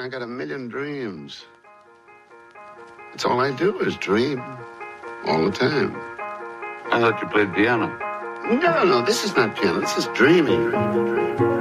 I got a million dreams. That's all I do is dream. All the time. I thought you played piano. No, this is not piano. This is dreaming.